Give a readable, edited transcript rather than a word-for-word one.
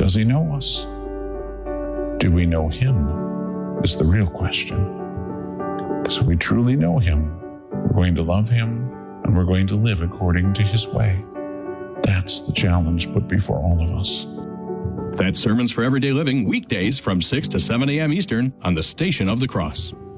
Does he know us? Do we know him is the real question. Because if we truly know him, we're going to love him and we're going to live according to his way. That's the challenge put before all of us. That's Sermons for Everyday Living, weekdays from 6 to 7 a.m. Eastern on the Station of the Cross.